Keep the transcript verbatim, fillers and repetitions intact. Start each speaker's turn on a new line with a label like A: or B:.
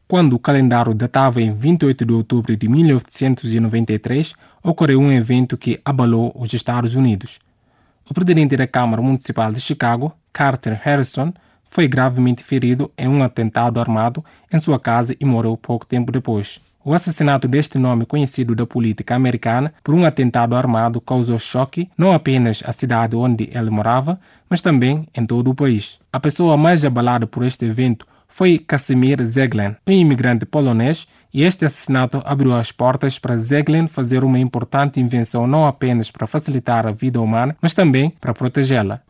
A: quando o calendário datava em vinte e oito de outubro de mil novecentos e noventa e três, ocorreu um evento que abalou os Estados Unidos. O presidente da Câmara Municipal de Chicago, Carter Harrison, foi gravemente ferido em um atentado armado em sua casa e morreu pouco tempo depois. O assassinato deste nome conhecido da política americana por um atentado armado causou choque não apenas à cidade onde ele morava, mas também em todo o país. A pessoa mais abalada por este evento foi Casimir Zeglen, um imigrante polonês, e este assassinato abriu as portas para Zeglen fazer uma importante invenção não apenas para facilitar a vida humana, mas também para protegê-la.